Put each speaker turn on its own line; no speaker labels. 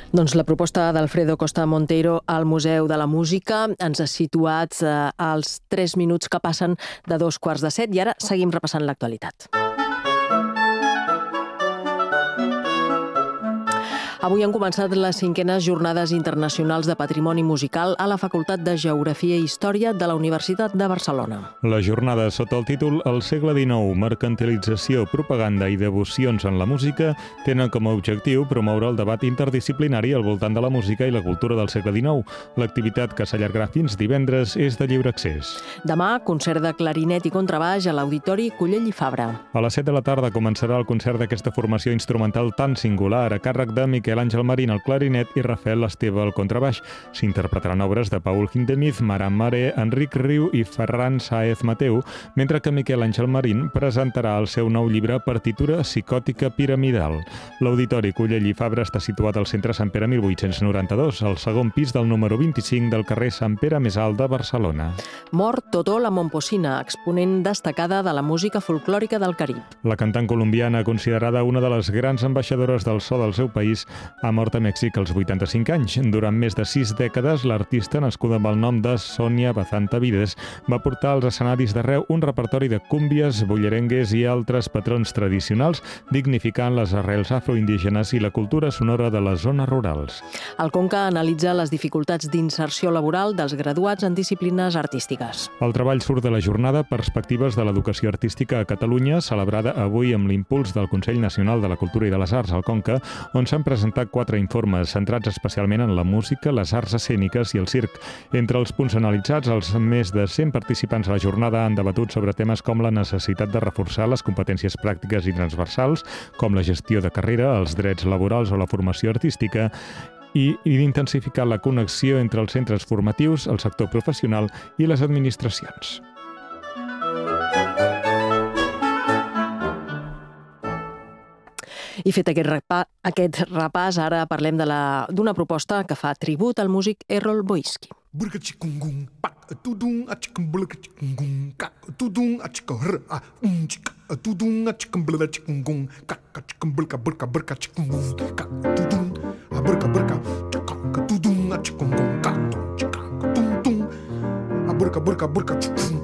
Doncs la proposta d'Alfredo Costa Monteiro al Museu de la Música ens ha situat als 3 minuts que passen de 7:15 i ara seguim repassant l'actualitat. Avui han començat les 5enes Jornades Internacionals de Patrimoni Musical a la Facultat de Geografia i Història de la Universitat de Barcelona.
La jornada sota el títol El segle XIX, mercantilització, propaganda i devocions en la música tenen com a objectiu promoure el debat interdisciplinari al voltant de la música i la cultura del segle XIX. L'activitat, que s'allargarà fins divendres, és de lliure accés.
Demà, concert de clarinet i contrabaix a l'Auditori Cullell i Fabra.
A les 7 de la tarda començarà el concert d'aquesta formació instrumental tan singular a càrrec de Miquel Àngel Marín al clarinet i Rafael Esteve al contrabaix. S'interpretaran obres de Paul Hindemith, Maran Maré, Enric Riu i Ferran Sáez Mateu, mentre que Miquel Àngel Marín presentarà el seu nou llibre Partitura psicòtica piramidal. L'Auditori Cullell i Fabra està situat al centre Sant Pere 1892, al segon pis del número 25 del carrer Sant Pere més alt de Barcelona.
Mor Totó la Momposina, exponent destacada de la música folclòrica del Carib.
La cantant colombiana, considerada una de les grans ambaixadores del so del seu país, ha mort a Mèxic als 85 anys. Durant més de 6 dècades, l'artista, nascuda amb el nom de Sonia Bazanta Vides, va portar als escenaris d'arreu un repertori de cúmbies, bullerengues i altres patrons tradicionals, dignificant les arrels afroindígenes i la cultura sonora de les zones rurals.
El Conca analitza les dificultats d'inserció laboral dels graduats en disciplines artístiques.
El treball surt de la jornada Perspectives de l'Educació Artística a Catalunya, celebrada avui amb l'impuls del Consell Nacional de la Cultura i de les Arts, el Conca, on s'han presentat 4 informes centrats especialment en la música, les arts escèniques i el circ. Entre els punts analitzats, els més de 100 participants a la jornada han debatut sobre temes com la necessitat de reforçar les competències pràctiques i transversals, com la gestió de carrera, els drets laborals o la formació artística, i d'intensificar la connexió entre els centres formatius, el sector professional i les administracions.
I fet aquest repàs, ara parlem d'una proposta que fa tribut al músic Errol Boyski.
Burka